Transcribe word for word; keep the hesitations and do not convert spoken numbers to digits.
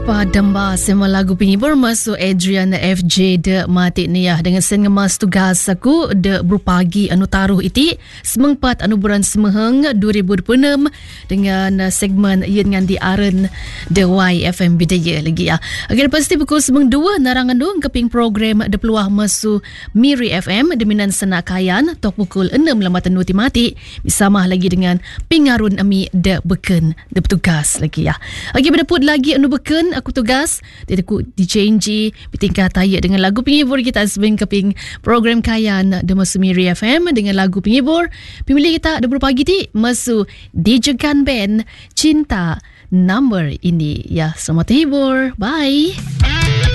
Padamba sema lagu penghibur masuk Adrian F J de mati niyah dengan sen ngemas tugas aku de berpagi anu taruh iti semengpat anu bulan semeheng dua ribu dua puluh enam dengan segmen yen ngan di aren de Y F M bidaya lagi ya. Agar pasti pukul semeng dua narangan dong keping program de peluah masuk Miri F M deminan senakayan tok pukul enam lamatan nuti mati bersama lagi dengan pingarun ami de beken de petugas lagi ya. Agar berdeput lagi anu beken aku tugas dia ku D J N G bertingkah tayak dengan lagu penghibur kita sebeng keping program kayan de masu Miri F M dengan lagu penghibur pemilih kita ada berpagi ti masu D J Kan Band Cinta Number ini ya. Selamat terhibur, bye.